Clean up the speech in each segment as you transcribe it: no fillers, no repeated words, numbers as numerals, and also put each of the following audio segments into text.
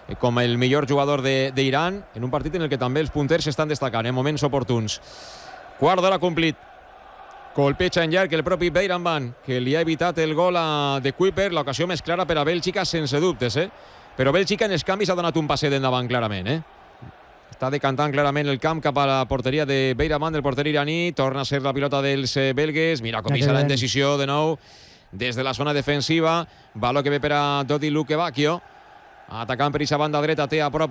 com el millor jugador d'Iran, en un partit en el que també els punters s'estan destacant en moments oportuns. Quart d'hora complit. Colpeja en llarg el propi Beiranvand, que li ha evitat el gol de Kuiper, l'ocasió més clara per a Bèlgica, sense dubtes, Però Bèlgica en els canvis ha donat un passet endavant, clarament, Està decantant clarament el camp cap a la porteria de Beiranvand, del porter iraní. Torna a ser la pilota dels belgues. Mira com hi serà en decisió de nou des de la zona defensiva. Valor que ve per a Dodi Lukebakio. Atacant per aquesta banda dreta, té a prop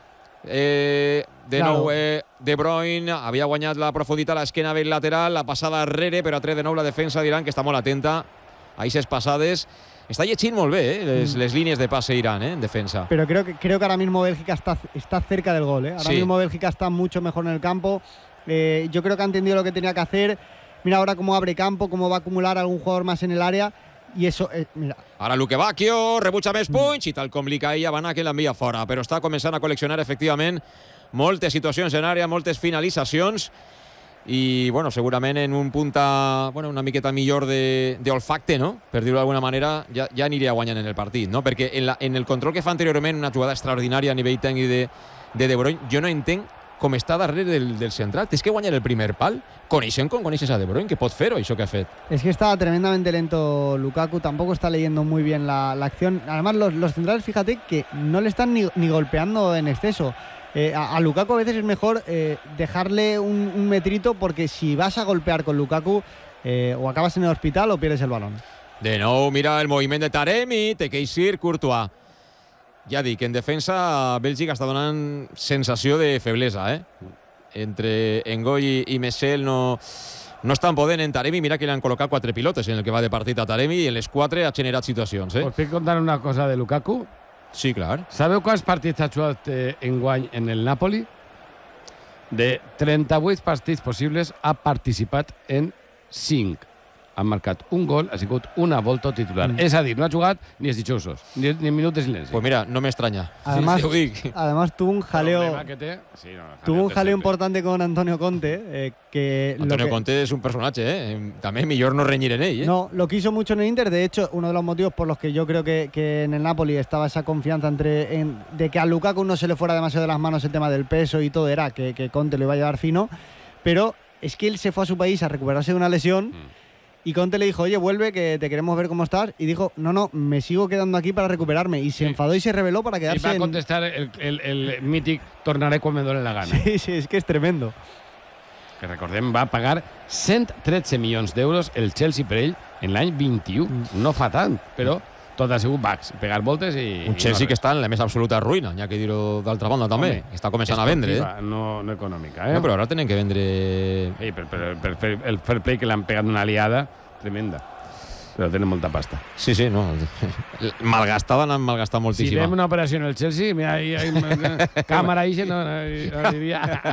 nou De Bruyne. Havia guanyat la profunditat a l'esquena del lateral, la passada arrere, però ha tret de nou la defensa d'Iran, que està molt atenta a aquestes passades. Está llegint molt bé, les líneas de pase Irán, en defensa. Pero creo que ahora mismo Bélgica está cerca del gol, Ahora mismo Bélgica está mucho mejor en el campo. Yo creo que ha entendido lo que tenía que hacer. Mira ahora cómo abre campo, cómo va a acumular algún jugador más en el área. I eso, mira. Ara Lukebakio rebutja més punys i tal com li caia Van Aken l'envia fora, però està començant a col·leccionar efectivament moltes situacions en àrea, moltes finalitzacions i bueno, segurament en un punt una miqueta millor d'olfacte, no? Per dir-ho d'alguna manera, ja aniria guanyant en el partit, no? Perquè en el control que fa anteriorment, una jugada extraordinària a nivell tècnic de Bruyne, jo no entenc com està darrere del central. Tens que guanyar el primer pal. Coneixem com coneixes a De Bruyne, que pot fer-ho, això que ha fet. Es que está tremendamente lento Lukaku, tampoco está leyendo muy bien la acción. Además, los centrales, fíjate que no le están ni golpeando en exceso. A Lukaku a veces es mejor dejarle un metrito, porque si vas a golpear con Lukaku o acabas en el hospital o pierdes el balón. De nou, mira el moviment de Taremi, té que eixir Courtois. Ja dic, en defensa Bèlgica està donant sensació de feblesa, Entre Ngoy i Messel no estan podent en Taremi. Mira que li han col·locat 4 pilotes en el que va de partit a Taremi i en les 4 ha generat situacions, Us puc contar una cosa de Lukaku? Sí, clar. Sabeu quants partits ha jugat enguany en el Napoli? De 38 partits possibles ha participat en 5. Ha marcat un gol, ha sigut una volta titular. És a dir, no ha jugat ni els dichosos, ni minut de silenci. Pues mira, no me extraña. Además tuvo un jaleo importante con Antonio Conte. Antonio Conte es un personaje, también millor no reñir en él. No, lo quiso mucho en el Inter. De hecho, uno de los motivos por los que yo creo que en el Napoli estaba esa confianza de que a Lukaku no se le fuera demasiado de las manos el tema del peso y todo, era que Conte lo iba a llevar fino. Pero es que él se fue a su país a recuperarse de una lesión. Y Conte le dijo, oye, vuelve, que te queremos ver cómo estás. Y dijo, no, me sigo quedando aquí para recuperarme. Y se enfadó y se rebeló para quedarse. Y va a contestar el mític, tornaré quan me dóna la gana. Sí, es que es tremendo. Que recordem, va pagar 113 milions d'euros el Chelsea per ell en l'any 21. No fa tant, però tot ha sigut bacs, pegar voltes i... Un Chelsea que està en la més absoluta ruïna, n'hi ha que dir-ho d'altra banda també. Està començant a vendre. No econòmica, No, però ara tenen que vendre... Per fer el fair play que l'han pegat una aliada tremenda. Però tenen molta pasta. Sí, no. Malgastada n'han malgastat moltíssima. Si fem una operació en el Chelsea, mira, càmera i no diria...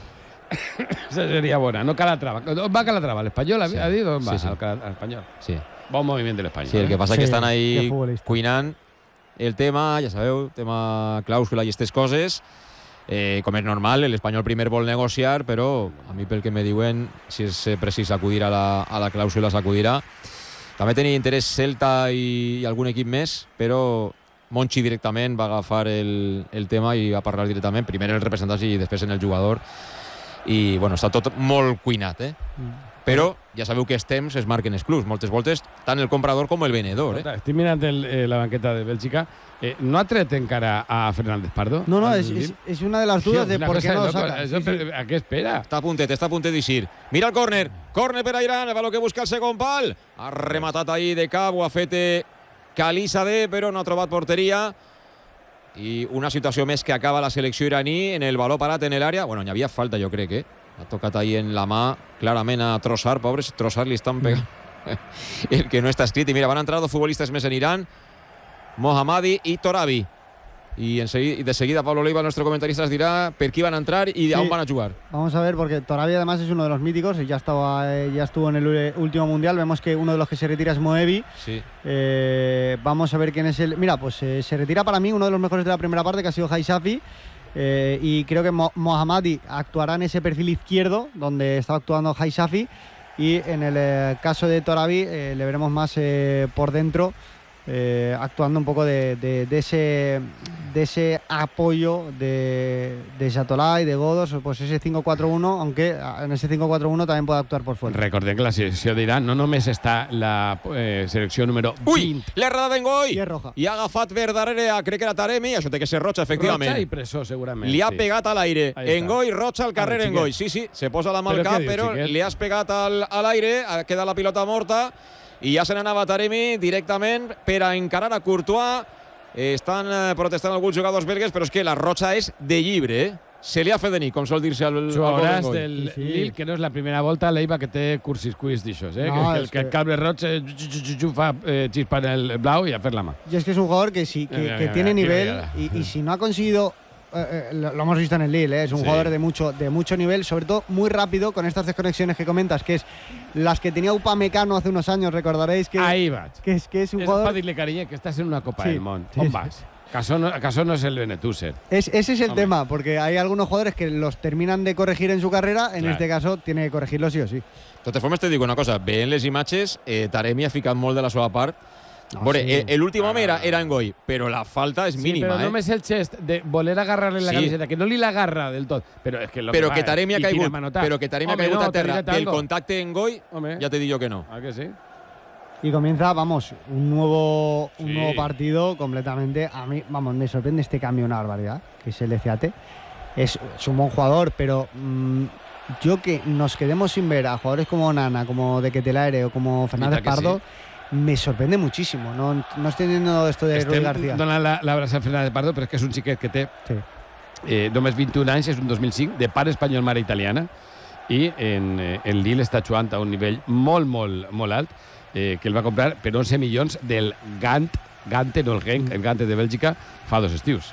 Seria bona. No Calatrava. Va Calatrava, l'Espanyol ha dit? On va? L'Espanyol. Sí. Bon moviment de l'Espanyol. Sí, el que passa és que estan ahí cuinant el tema, ja sabeu, tema clàusula i aquestes coses. Com és normal, l'Espanyol primer vol negociar, però a mi pel que me diuen, si és precís acudir a la clàusula, s'acudirà. També tenia interès Celta i algun equip més, però Monchi directament va agafar el tema i va parlar directament, primer en el representant i després en el jugador. I bueno, està tot molt cuinat, però ja sabeu que els temps es marquen els clubs, moltes voltes, tant el comprador com el venedor. Estic mirant la banqueta de Bèlgica. ¿No ha tret encara a Fernández Pardo? No, es una de las dudas de por qué no lo saca. ¿A qué espera? Està a puntet d'eixir. Mira el córner per a Iran, el valor que busca el segon pal. Ha rematat ahí de cap, ho ha fet Khalizadeh, però no ha trobat porteria. I una situació més que acaba la selecció iraní en el valor parat en l'àrea. Bueno, n'hi havia falta, jo crec, ha tocat ahí en la mà clarament a Trossard, pobres, Trossard li estan pegant el que no està escrit. I mira, van entrar dos futbolistes més en Iran, Mohammadi i Torabi. Y de seguida Pablo Leiva, nuestro comentarista, nos dirá por qué van a entrar y aún van a jugar. Vamos a ver, porque Torabi además es uno de los míticos, ya estuvo en el último mundial. Vemos que uno de los que se retira es Moebi. Sí. Vamos a ver quién es el... Mira, pues se retira para mí uno de los mejores de la primera parte, que ha sido Haisafi. Y creo que Mohammadi actuará en ese perfil izquierdo donde estaba actuando Haisafi. Y en el caso de Torabi le veremos más por dentro, actuando un poco de ese apoyo de Xatolà y de Godos, pues ese 5-4-1, aunque en ese 5-4-1 también puede actuar por fuera. Recordem que la selecció d'Iran no només està la selecció número 20. Ui, l'errada d'Engoi. I és roja. I ha agafat per darrere, crec que era Taremi, això té que ser roja, efectivament. Rocha i presó, segurament. Li ha pegat a l'aire. Engoi, roja al carrer xiquet. Engoi. Sí, se posa la mà al Però cap, què dius, però xiquet? li has pegat a l'aire, queda la pilota morta i ja se n'anava Taremi directament per a encarar a Courtois. Estan protestant alguns jugadors belgues, però és que la roja és de llibre, eh? Se li ha fet de nit, com sol dir-se al Jugadors Engoi. del Sí. Lille, que no és la primera volta, l'Eiva que té cursis d'això, No, que el cable roig fa xispa en el blau i a fer la mà. Y es que es un jugador que sí, que tiene nivel y si no ha conseguido, lo hemos visto en el Lille, es un jugador de mucho nivel, sobre todo muy rápido, con estas desconexiones que comentas, que es las que tenía Upamecano hace unos años, recordaréis que, Ahí vaig. que es un És jugador... per dir-li, carinyo, que estàs en una Copa Sí, del Món. sí, On sí. vas? ¿Acaso no es el Benetúser? Ese es el Hombre. tema, porque hay algunos jugadores que los terminan de corregir en su carrera, en Claro. este caso tiene que corregirlo sí o sí. De totes formes, te digo una cosa, veient les imatges, Taremi ha ficat molt de la seva part. Ah, Veure, sí. l'últim home era Engoi, però la falta és Sí, mínima, però només el gest de voler agarrar-li la Sí. camiseta, que no li l'agarra del tot, però és que lo però fa que és- Taremi ha i quina caigut, manota. però que Taremi ha Home, caigut no, a terra t'ha del dit algo. contacte Engoi, Home. ja te dic jo que no. Ah, que sí? Y comienza, vamos, un nuevo Sí. partido completamente. A mí, vamos, me sorprende este cambio, una barbaridad, que es el Eciate. Es un buen jugador, pero yo que nos quedemos sin ver a jugadores como Nana, como De Ketelaere o como Fernández Mira que Pardo, me sorprende muchísimo. No estoy entendiendo esto de Rui García. Dona l'abraç a Fernández Pardo, però és que és un xiquet que té Sí. només 21 anys, és un 2005, de pare espanyol, mare italiana, i en Lille està jugant a un nivell molt alt, que el va comprar per 11 milions del Gante, no el Genk, el Gante de Bèlgica, fa 2 estius.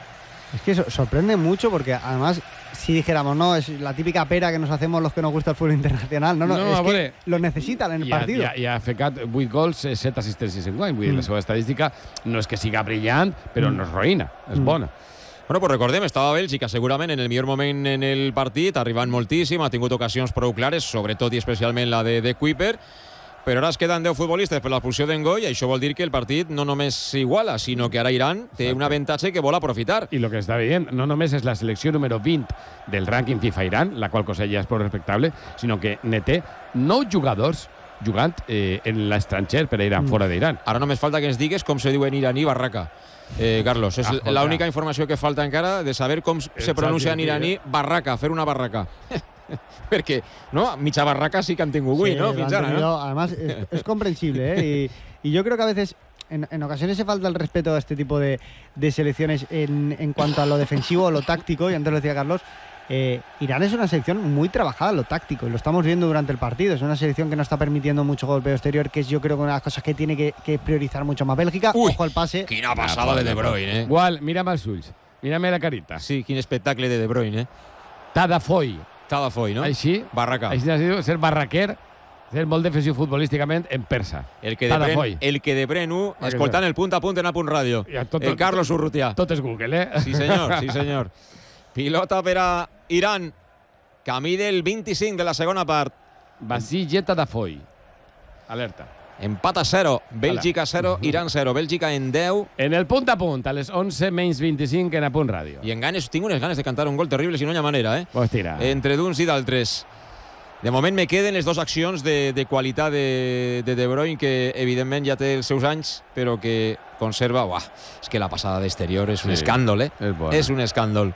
Es que sorprende mucho porque además, si dijéramos, no, es la típica pera que nos hacemos los que nos gusta el fútbol internacional. No, No, es a que veure, lo necesitan en el partido. I ha ficat 8 gols, 7 assistències en guany. Vull dir, la seva estadística no és que siga brillant, però no és roïna, és bona. Bueno, pues recordem, estava Bèlgica segurament en el millor moment en el partit, arribant moltíssim, ha tingut ocasions prou clares, sobretot i especialment la de Kuiper, però ara es queden 10 futbolistes per l'expulsió d'Engoi i això vol dir que el partit no només s'iguala, sinó que ara Iran té un avantatge que vol aprofitar. I el que està veient no només és la selecció número 20 del rànquing FIFA Iran, la qual cosa ja és prou respectable, sinó que ne té 9 jugadors jugant en l'estranger per a Iran, fora d'Iran. Ara només falta que ens digues com se diu en iraní barraca. Carlos, és Escolta. l'única informació que falta encara de saber com se pronuncia en iraní barraca, fer una barraca. Perquè, no? Mitja barraca sí que han tingut avui, Sí, no? lo Fins han ara, no? tenido. Además, es comprensible, ¿eh? Y yo creo que a veces, en ocasiones, se falta el respeto a este tipo de selecciones en cuanto a lo defensivo o lo táctico, y antes lo decía Carlos. Irán es una selección muy trabajada en lo táctico y lo estamos viendo durante el partido. Es una selección que no está permitiendo mucho golpeo exterior, que es yo creo que una de las cosas que tiene que priorizar mucho más Bélgica. Ui, Ojo al pase. Quina passada de Bruyne, eh? Gual, mira'm els ulls, mira'm la carita. Sí, quin espectacle de Bruyne, eh? Tadafoi. Tadafoi, no? Així, Barraca. així es diu, ser barraquer, ser molt defensiu futbolísticament en persa. El que Tadafoi. de Brenu, que escoltant el punt a punt en A Punt Ràdio. Ja, tot- El Carlos Urrutia. Tot és Google, eh? Sí, senyor, sí, senyor. Pilota per a Iran. Camí del 25 de la segona part. Basile Tadafoi. Alerta. Empat a 0. Bèlgica 0, Iran 0. Bèlgica en 10. En el punt a punt, a les 11 menys 25 en A Punt Ràdio. I en ganes, tinc unes ganes de cantar un gol terrible, si no hi ha manera, eh? Pues tira. Entre d'uns i d'altres. De moment me queden les dues accions de qualitat de Bruyne, que evidentment ja té els seus anys, però que conserva... Uah, és que la passada d'exterior és un Sí, escàndol, eh? és bona. És un escàndol.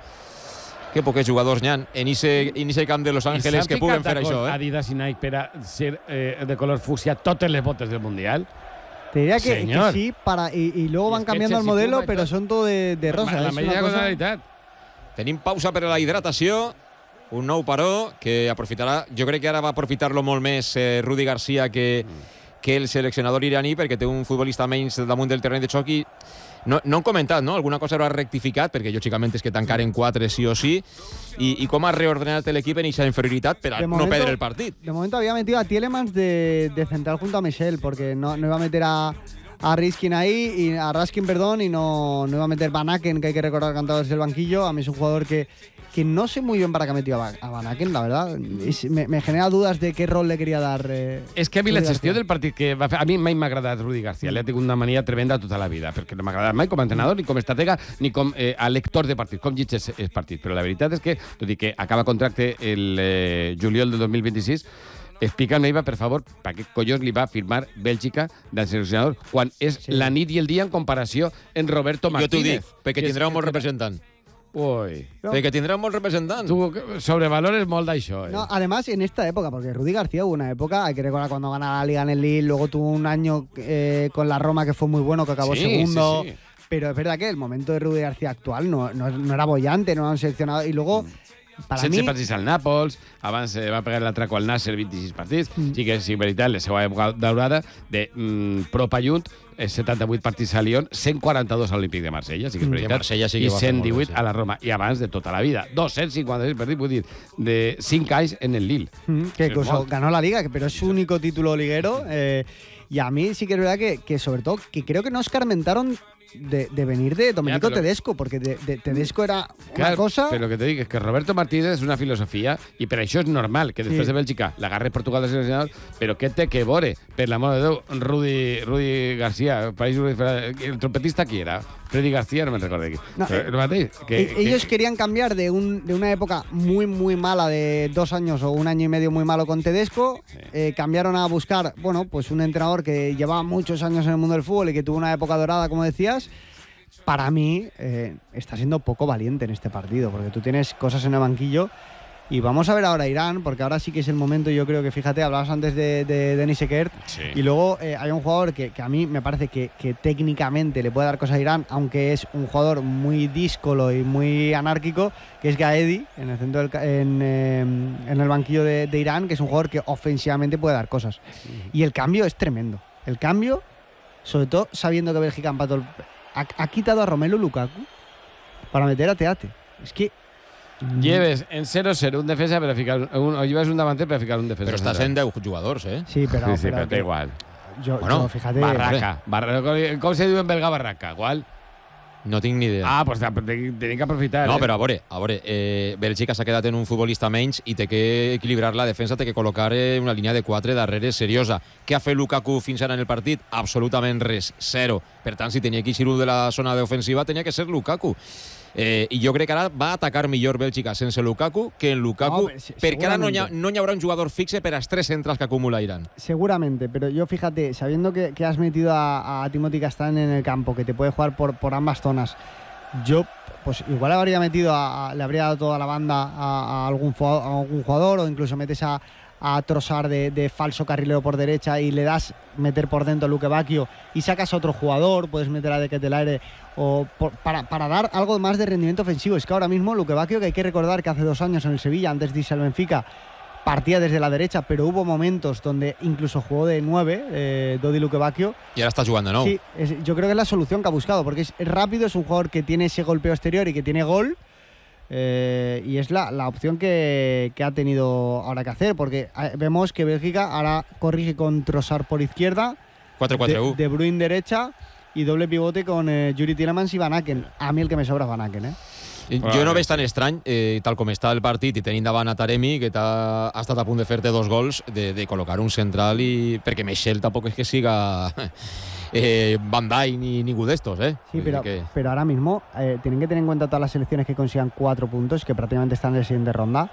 Que pocs jugadors n'hi ha en ese camp de Los Ángeles que puguen fer això, eh? Adidas i Nike per a ser de color fucsia totes les botes del Mundial. Te diría que Señor. sí, y luego Y van es que cambiando el Chelsea modelo, Puma y pero tal. son todo de rosa. La es una mayoría con cosa- la veritat. Tenim pausa per a la hidratació. Un nou paró que aprofitarà... Jo crec que ara va aprofitar-lo molt més Rudi Garcia que el seleccionador iraní, perquè té un futbolista menys damunt del terreny de xoc i no han comentat, no? Alguna cosa haurà rectificat, perquè lògicament és que tancaren 4 sí o sí, i com ha reordenat l'equip en aquesta inferioritat per a De no momento- perdre el partit. De momento había metido a Tielemans de central junto a Michel, porque no iba a meter a Riskin ahí, y a Raskin, perdón, y no iba a meter Van Aken, que hay que recordar cantado desde el banquillo. A mí es un jugador que que no sé muy bien para qué ha metido a Van Aken, la verdad. Me genera dudas de qué rol le quería dar. És que a mi la gestió del partit que va fer... A mi mai m'ha agradat Rudi García, li ha tingut una mania tremenda tota la vida, perquè no m'ha agradat mai com a entrenador, ni com a estratega, ni com a lector de partit, com llegeix el partit. Però la veritat és que, tot i que acaba contracte el juliol del 2026, explica'm, Eva, per favor, per què collons li va firmar Bèlgica del seleccionador quan és la nit i el dia en comparació en Roberto Martínez. Jo t'ho dic, perquè tindrà un bon representant. Uy. Perquè tindrà un bon representant. Tú sobrevalores molt d'això, No, además, en esta época, porque Rudi García hubo una época, hay que recordar cuando gana la Liga en el Lille, luego tuvo un año con la Roma que fue muy bueno, que acabó segundo. Sí. Pero es verdad que el momento de Rudi García actual no era bollante, no era un seleccionado. Y luego, para 16 mí... partits al Nàpols, abans va pegar l'atraco al Nasser, 26 partits. Sí que és veritat, la seva època daurada de Propa Junt, 78 partits a Lyon, 142 a l'Olímpic de Marsella, sí que és veritat, Marsella sí i que va fer 118 molt bé, sí. a la Roma. I abans de tota la vida, 256 partits, vull dir, de 5 anys en el Lille. Que incluso ganó la Liga, pero es su único título liguero. Y a mí sí que es verdad que sobre todo, que creo que no escarmentaron de venir de Domenico Tedesco, porque de Tedesco era una cosa... Però el que te dic és que Roberto Martínez és una filosofia i per això és normal que després de Bèlgica l'agarre Portugal de seleccionador, però què té que veure, per l'amor de Déu, Rudi García, el trompetista qui era? Freddy García, no me'n recordo aquí. No, el mateix. Ellos querían cambiar de una época muy, muy mala de 2 años o 1 año y medio muy malo con Tedesco, cambiaron a buscar, bueno, pues un entrenador que llevaba muchos años en el mundo del fútbol y que tuvo una época dorada, como decías. Para mí está siendo poco valiente en este partido, porque tú tienes cosas en el banquillo y vamos a ver ahora Irán, porque ahora sí que es el momento. Yo creo que, fíjate, hablabas antes de Denis Eckert, y luego hay un jugador que a mí me parece que técnicamente le puede dar cosas a Irán, aunque es un jugador muy díscolo y muy anárquico, que es Gaedi, en el centro en el banquillo de Irán, que es un jugador que ofensivamente puede dar cosas. Y el cambio es tremendo. El cambio, sobre todo sabiendo que Bélgica empató, ha quitado a Romelu Lukaku para meter a Teate. Es que lleves en 0-0 un defensa per a ficar o lleves un davanter per a ficar un defensa. Però estàs en 10 jugadors, eh? Sí, però té igual. Yo, fíjate... Barraca. Com se diu en belga barraca? Qual? No tinc ni idea. Ah, doncs tenim que aprofitar. No, però a veure, Bèlgica s'ha quedat en un futbolista menys i té que equilibrar la defensa, té que col·locar una línia de 4 darrere seriosa. Què ha fet Lukaku fins ara en el partit? Absolutament res, 0. Per tant, si tenia que eixir de la zona d'ofensiva, tenia que ser Lukaku. I jo crec que ara va atacar millor Bèlgica sense Lukaku que en Lukaku, perquè ara no hi haurà un jugador fixe per als 3 centrals que acumula Irán. Seguramente, pero yo fíjate, sabiendo que has metido a Timothy Castagne en el campo, que te puede jugar por ambas zonas, yo pues igual habría metido le habría dado toda la banda a algún jugador, o incluso metes a Trossard de falso carrilero por derecha y le das meter por dentro a Luke Bacchio y sacas a otro jugador, puedes meter a De Ketelaere para dar algo más de rendimiento ofensivo. Es que ahora mismo Luke Bacchio, que hay que recordar que hace 2 años en el Sevilla, antes de irse al Benfica, partía desde la derecha, pero hubo momentos donde incluso jugó de 9, Dodi Luke Bacchio. Y ahora está jugando, ¿no? Sí, yo creo que es la solución que ha buscado, porque es rápido, es un jugador que tiene ese golpeo exterior y que tiene gol. Y es la opción que ha tenido ahora que hacer, porque vemos que Bélgica ahora corrige con Trossard por izquierda, 4-4-1. De Bruyne derecha y doble pivote con Yuri Tielemans y Van Aken. A mí el que me sobra es Van Aken, Jo no veig tan estrany, tal com està el partit i tenint davant a Taremi, que ha estat a punt de fer-te 2 gols, de col·locar un central, perquè Michel tampoc és que siga Van Dijk ni ningú d'estos, Sí, pero ahora mismo tienen que tener en cuenta todas las selecciones que consigan 4 puntos, que prácticamente están en la siguiente ronda.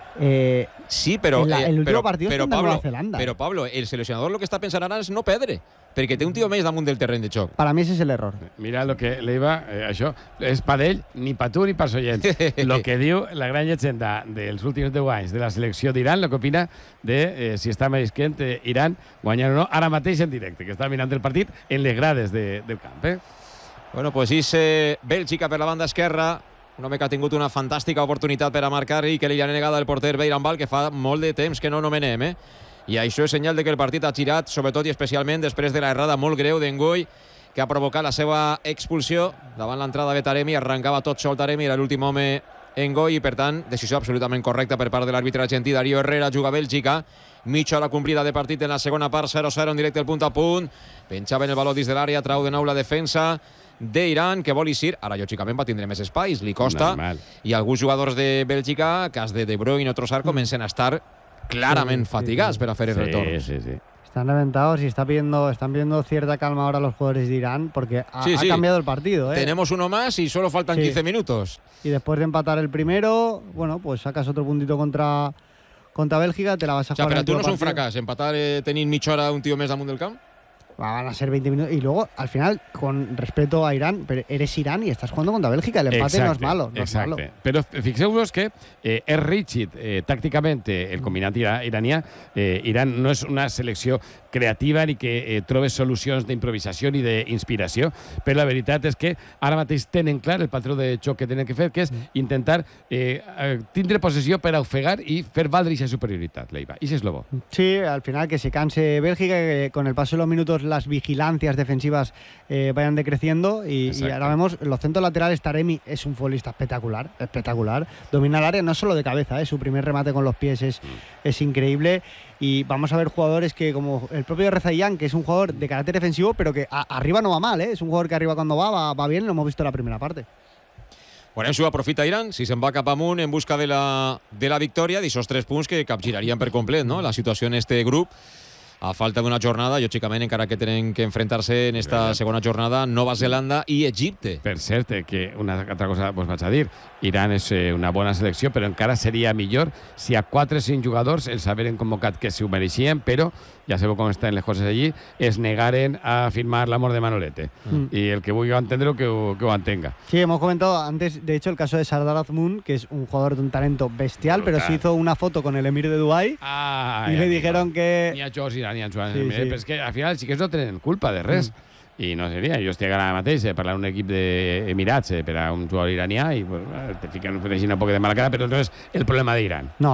Sí, però el último partido es contra Nueva Zelanda. Però Pablo, el seleccionador lo que està pensant ara és no perdre, perquè té un tio més damunt del terreny de xoc. Para mí ese es el error. Mira lo que le iba, això és pa d'ell, ni pa tu ni pa soient. Lo que diu la gran llegenda dels últims 10 anys de la selecció d'Iran, lo que opina de si està meresquent Iran guanyar o no, ara mateix en directe, que està mirant el partit en les grades del camp. Bueno, pues és Bèlgica per la banda esquerra, un home que ha tingut una fantàstica oportunitat per a marcar i que li ha negat el porter Beiranvall, que fa molt de temps que no nomenem, I això és senyal de que el partit ha girat, sobretot i especialment després de l'errada molt greu d'Engoi, que ha provocat la seva expulsió davant l'entrada de Taremi. Arrencava tot sol Taremi, era l'últim home Engoi, i per tant, decisió absolutament correcta per part de l'àrbitre argentí Darío Herrera. Juga Bèlgica, mitja hora complida de partit en la segona part, 0-0 en directe, el punt a punt. Penjava en el baló dins de l'àrea, trau de nou la defensa. d'Iran, que vol eixir. Ara, lògicament, va tindre més espais, li costa. Normal. I alguns jugadors de Bèlgica, cas de De Bruyne o Trossard, comencen a estar clarament fatigats per a fer el retorn. Sí. Están reventados y están pidiendo cierta calma ahora los jugadores de Irán porque ha cambiado el partido. Tenemos uno más y solo faltan 15 minutos. Y después de empatar el primero, bueno, pues sacas otro puntito contra Bélgica, te la vas a jugar. Però tu no és un partido. fracàs, empatar tenint mitja hora un tio més damunt del camp? Van a ser 20 minutos. Y luego, al final, con respeto a Irán, pero eres Irán y estás jugando contra Bélgica. El empate no es malo. No es malo. Però fixeu-vos que és rígid tàcticament el combinat iranià. Iran no és una selecció creativa ni que trobe solucions d'improvisació ni d'inspiració, però la veritat és que ara mateix tenen clar el patró de xoc que tenen que fer, que és intentar tindre possessió per ofegar i fer valdre aquesta superioritat, Leiva. I això és lo bo. Sí, al final que se canse Bélgica, que con el paso de los minutos las vigilancias defensivas vayan decreciendo y ahora vemos los centros laterales. Taremi es un futbolista espectacular, domina el área no solo de cabeza, su primer remate con los pies es increíble. Y vamos a ver jugadores que, como el propio Rezaian, que es un jugador de carácter defensivo, pero que arriba no va mal, es un jugador que arriba cuando va bien, lo hemos visto en la primera parte. Bueno, això aprofita Iran, si se'n va cap amunt en busca de la victòria, d'aixòs 3 punts que capgirarien per complet, no?, la situació en este grup. A falta d'una jornada, lògicament, encara que tenen que enfrentar-se en esta segona jornada, Nova Zelanda i Egipte. Per cert, que una altra cosa vos vaig a dir, Iran és una bona selecció, però encara seria millor si a 4 o 5 jugadors els haveren convocat que s'ho mereixien, però ja sabeu com estan les coses allí, es negaren a firmar l'amor de Manolete. Y el que vulgui entendre que ho entenga. Sí, hemos comentado antes, de hecho, el caso de Sardar Azmoun, que es un jugador de un talento bestial, pero se hizo una foto con el emir de Dubái y le dijeron que... Ni a Jos Iran, ni a Joan. Però és que al final sí que no tenen culpa de res. I no seria, jo estic ara mateix parlant d'un equip d'Emirats per a un jugador iranià i te fiquen un poc de mala cara, però no és el problema d'Iran. No.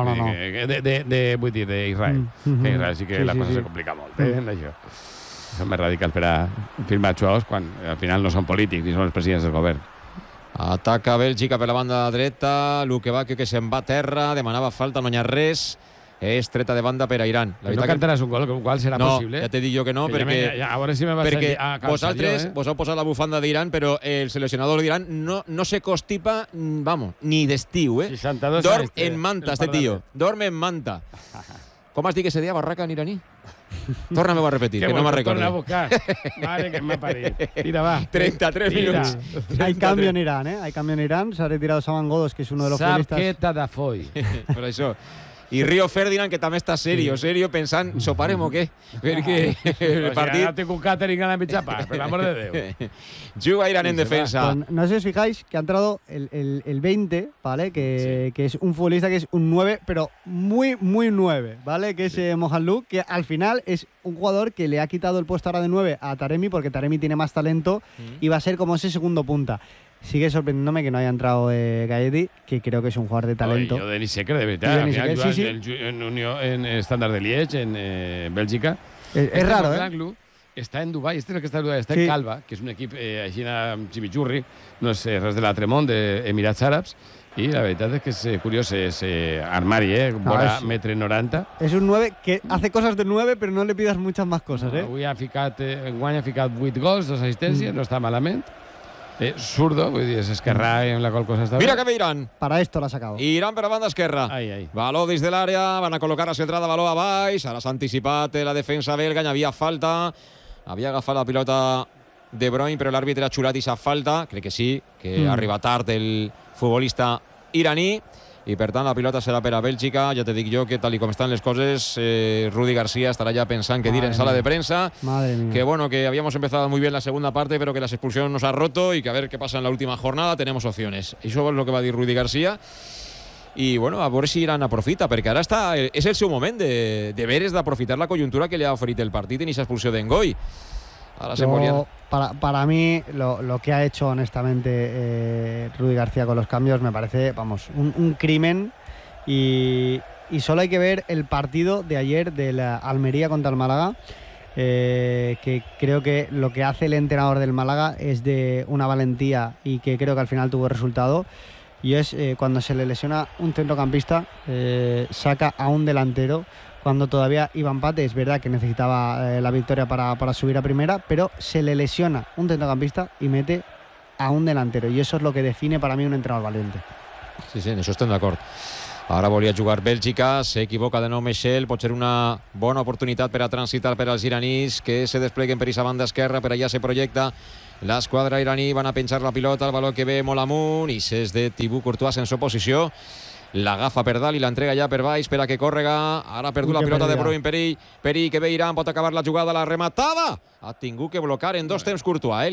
Vull dir, d'Israel. Israel sí que la cosa se complica molt, d'això. Són més radicals per a firmar jugadors quan al final no són polítics ni són els presidents del govern. Ataca Bèlgica per la banda dreta, Luque Bacchio que se'n va a terra, demanava falta, no hi ha res. És treta de banda per a Iran. No cantaràs un gol, qual serà possible? No, ja t'he dit jo que no, perquè a veure si me vas a cansar vosaltres vos heu posat la bufanda d'Iran, però el seleccionador d'Iran no se constipa, vamos, ni d'estiu, 62 Dorm en manta, este tío. Dorm en manta. Com has dit que se deia barraca en iraní? Torna-me-ho a repetir, que no me'n recordo. Torna a buscar. Mare que m'ha parit. Tira, va. 33 minuts. Hay cambio en Irán, Hay cambio en Irán. Se ha retirado Saman Ghoddos, que es uno de los futbolistas. Saqueta de Foy. Per això. I Rio Ferdinand, que també està serio, pensant, soparem o què? Perquè el partit... Ara tinc un catering a la mitja part, per l'amor de Déu. Juga Iran en defensa. No sé si os fijáis que ha entrado el 20, ¿vale? Que es un futbolista que es un 9, pero muy 9, ¿vale? Que es Mohanlou, que al final es un jugador que le ha quitado el puesto ahora de 9 a Taremi, porque Taremi tiene más talento y va a ser como ese segundo punta. Sigue sorprendiéndome que no haya entrado Gaetti, que creo que es un jugador de talento. Jo Denis Secker, de veritat. En Standard de Liège, en Bèlgica. Es raro, Està en Dubai, este és el que està en Dubai, està en Calva, que és un equip així amb Chimichurri, no és res de l'altre món, d'Emirats Àrabs, i la veritat és que és curiós, és armari, vora 1,90 m. És un 9 que hace cosas de 9, però no le pidas muchas más cosas, Avui enguany ha ficat 8 gols, 2 assistències, no està malament. Zurdo, vull dir, és esquerrà en la qual cosa està bé. Mira que ve Iran. Para esto la ha sacado. Iran per la banda esquerra. Baló des de l'àrea, van a col·locar la centrada, baló a baix, ara s'ha anticipat la defensa belga, hi havia falta, havia agafat la pilota De Bruyne, però l'àrbitre ha xulat i s'ha falta, crec que sí, que arriba tard el futbolista iraní, i per tant la pilota serà per a Bèlgica. Ja te dic jo que tal com estan les coses, Rudi García estarà ja pensant que dir en sala de prensa, que bueno, que habíamos empezado muy bien la segunda parte, pero que la expulsión nos ha roto y que a ver qué pasa en la última jornada, tenemos opciones. Això és el que va dir Rudi García. I bueno, a veure si Iran aprofita, perquè ara és el seu moment de veres d'aprofitar la conjuntura que li ha oferit el partit en aquesta expulsió d'Engoi. Para mí, lo que ha hecho honestamente Rudi García con los cambios me parece, vamos, un crimen. Y solo hay que ver el partido de ayer de la Almería contra el Málaga, que creo que lo que hace el entrenador del Málaga es de una valentía y que creo que al final tuvo resultado. y es cuando se le lesiona un centrocampista, saca a un delantero, cuando todavía iba empate. Es verdad que necesitaba la victoria para subir a primera, pero se le lesiona un centrocampista y mete a un delantero, i això és el que define per a mi un entrenador valente. Sí, en això estem d'acord. Ara volia jugar Bèlgica, s'equivoca de nou Michel, pot ser una bona oportunitat per a transitar per als iranís, que se despleguen per aquesta banda esquerra, per allà se projecta l'esquadra iraní, van a penjar la pilota, el valor que ve molt amunt, i és de Thibaut Courtois en posició, l'agafa per dalt i l'entrega ja per baix per a que córrega. Ara ha perdut la pilota de Bruin, perill que ve Iran, pot acabar la jugada, la rematada, ha tingut que blocar en dos temps Courtois,